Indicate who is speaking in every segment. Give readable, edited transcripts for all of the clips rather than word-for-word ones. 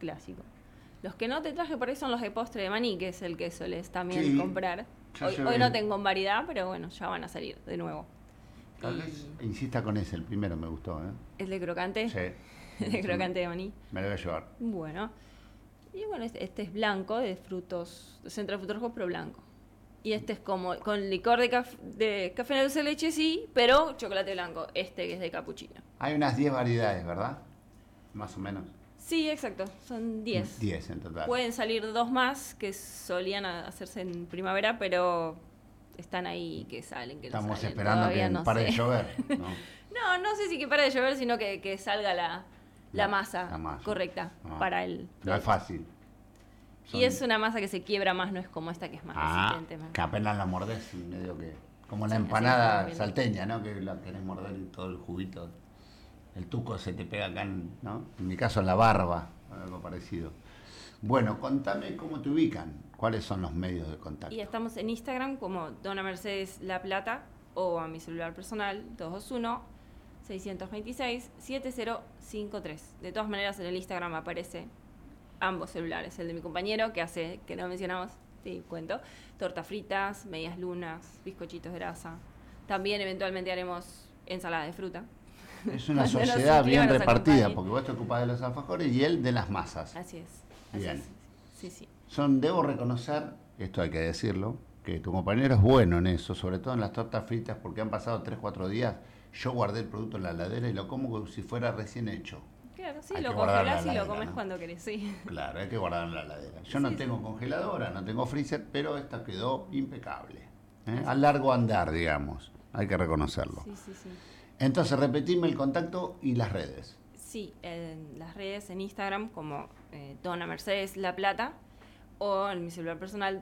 Speaker 1: clásico. Los que no te traje por ahí son los de postre de maní, que es el que solés también comprar. Hoy no tengo en variedad, pero bueno, ya van a salir de nuevo.
Speaker 2: Tal vez insista con ese, el primero me gustó, ¿eh?
Speaker 1: ¿El de crocante?
Speaker 2: Sí.
Speaker 1: El de crocante de maní.
Speaker 2: Me lo voy a llevar.
Speaker 1: Bueno. Y bueno, este es blanco, de frutos, de centro de frutos rojos, pero blanco. Y este es como con licor de café dulce de leche, sí, pero chocolate blanco. Este que es de capuchino.
Speaker 2: Hay unas 10 variedades, ¿verdad? Más o menos.
Speaker 1: Sí, exacto, son 10.
Speaker 2: 10 en total.
Speaker 1: Pueden salir 2 más que solían hacerse en primavera, pero están ahí que salen, que
Speaker 2: Estamos
Speaker 1: no salen.
Speaker 2: esperando
Speaker 1: Todavía
Speaker 2: que
Speaker 1: no
Speaker 2: pare
Speaker 1: sé.
Speaker 2: de llover, ¿no?
Speaker 1: No sé si que pare de llover, sino que salga la masa correcta para el...
Speaker 2: No es fácil.
Speaker 1: Y es una masa que se quiebra más, no es como esta que es más resistente.
Speaker 2: Que apenas la mordés, medio que... Como la empanada salteña, ¿no? Que la querés morder y todo el juguito... El tuco se te pega acá, ¿no? En mi caso en la barba, algo parecido. Bueno, contame cómo te ubican, cuáles son los medios de contacto.
Speaker 1: Y estamos en Instagram como Dona Mercedes La Plata o a mi celular personal 221-626-7053. De todas maneras en el Instagram aparece ambos celulares, el de mi compañero que hace, que no mencionamos, sí, cuento, tortas fritas, medias lunas, bizcochitos de grasa. También eventualmente haremos ensalada de fruta.
Speaker 2: Es una sociedad bien repartida, porque vos te ocupás de los alfajores y él de las masas.
Speaker 1: Así es.
Speaker 2: Bien.
Speaker 1: Sí.
Speaker 2: Debo reconocer, esto hay que decirlo, que tu compañero es bueno en eso, sobre todo en las tortas fritas, porque han pasado 3-4 días, yo guardé el producto en la heladera y lo como como si fuera recién hecho.
Speaker 1: Claro, sí, lo congelás y lo comes cuando querés, sí.
Speaker 2: Claro, hay que guardarlo en la heladera. Yo no tengo congeladora, no tengo freezer, pero esta quedó impecable. A largo andar, digamos, hay que reconocerlo.
Speaker 1: Sí.
Speaker 2: Entonces, repetime el contacto y las redes.
Speaker 1: Sí, en las redes, en Instagram, como Dona Mercedes La Plata, o en mi celular personal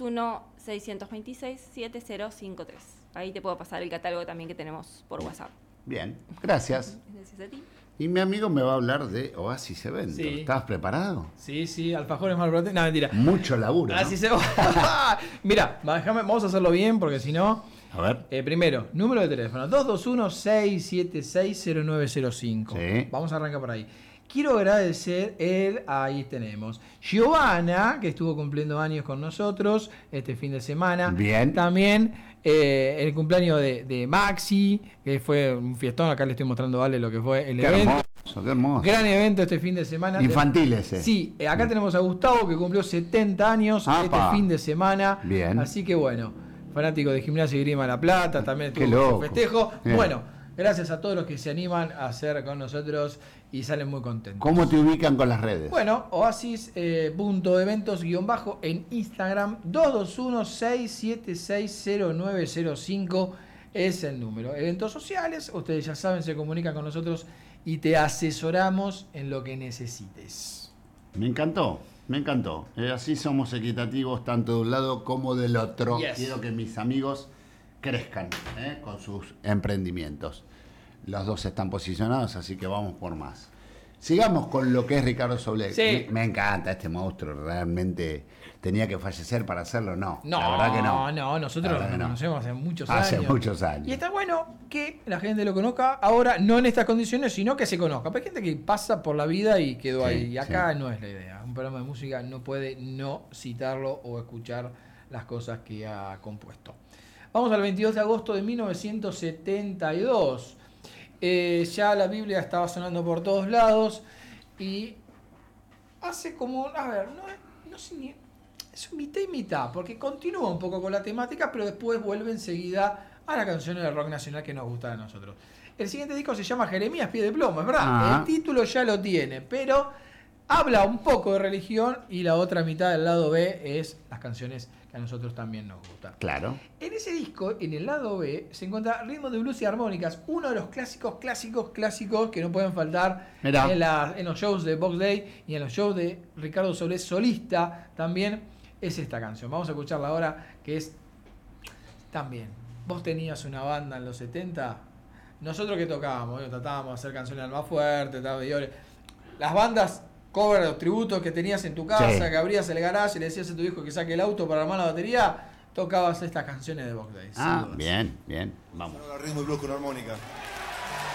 Speaker 1: 221-626-7053. Ahí te puedo pasar el catálogo también que tenemos por WhatsApp.
Speaker 2: Bien, gracias.
Speaker 1: Gracias a ti.
Speaker 2: Y mi amigo me va a hablar de Oasis Eventos.
Speaker 3: Sí.
Speaker 2: ¿Estás preparado?
Speaker 3: Sí, alfajores mal proteína. No, mentira.
Speaker 2: Mucho laburo, ¿no?
Speaker 3: Así se va. Mira, vamos a hacerlo bien porque si no...
Speaker 2: A ver.
Speaker 3: Primero, número de teléfono, 221-676-0905.
Speaker 2: Sí.
Speaker 3: Vamos a arrancar por ahí. Quiero agradecer, ahí tenemos, Giovanna, que estuvo cumpliendo años con nosotros este fin de semana.
Speaker 2: Bien.
Speaker 3: También el cumpleaños de Maxi, que fue un fiestón. Acá le estoy mostrando, Vale, lo que fue el evento.
Speaker 2: Qué hermoso.
Speaker 3: Gran evento este fin de semana.
Speaker 2: Infantil ese.
Speaker 3: Sí, acá tenemos a Gustavo, que cumplió 70 años este fin de semana.
Speaker 2: Bien.
Speaker 3: Así que bueno, fanático de Gimnasia y Grima La Plata, también estuvo en festejo.
Speaker 2: Bien.
Speaker 3: Bueno, gracias a todos los que se animan a hacer con nosotros y salen muy contentos.
Speaker 2: ¿Cómo te ubican con las redes?
Speaker 3: Bueno, oasis.eventos- en Instagram, 221-676-0905 es el número. Eventos sociales, ustedes ya saben, se comunican con nosotros y te asesoramos en lo que necesites.
Speaker 2: Me encantó. Así somos equitativos tanto de un lado como del otro.
Speaker 3: Yes.
Speaker 2: Quiero que mis amigos crezcan con sus emprendimientos. Los dos están posicionados, así que vamos por más. Sigamos con lo que es Ricardo Soule.
Speaker 3: Sí.
Speaker 2: Me encanta este monstruo, realmente tenía que fallecer para hacerlo, no.
Speaker 3: No,
Speaker 2: la verdad que no.
Speaker 3: Nosotros lo conocemos hace muchos
Speaker 2: Hace
Speaker 3: años.
Speaker 2: muchos años.
Speaker 3: Y está bueno que la gente lo conozca ahora, no en estas condiciones, sino que se conozca. Pero hay gente que pasa por la vida y quedó ahí. Y acá no es la idea. Un programa de música no puede no citarlo o escuchar las cosas que ha compuesto. Vamos al 22 de agosto de 1972. Ya la Biblia estaba sonando por todos lados y hace como, no sé ni, es un mitad y mitad, porque continúa un poco con la temática, pero después vuelve enseguida a las canciones de rock nacional que nos gustan a nosotros. El siguiente disco se llama Jeremías Pie de Plomo, es verdad, el título ya lo tiene, pero habla un poco de religión y la otra mitad del lado B es las canciones que a nosotros también nos gustan.
Speaker 2: Claro.
Speaker 3: En ese disco, en el lado B, se encuentra Ritmo de Blues y Armónicas, uno de los clásicos que no pueden faltar en los shows de Box Day y en los shows de Ricardo Soule solista. También es esta canción. Vamos a escucharla ahora, que es también. Vos tenías una banda en los 70, nosotros que tocábamos, tratábamos de hacer canciones al más fuerte, las bandas cover, los tributos que tenías en tu casa, que abrías el garage y le decías a tu hijo que saque el auto para armar la batería, tocabas estas canciones de Box Day.
Speaker 2: Bien. Vamos.
Speaker 4: Ritmo y blues con armónica.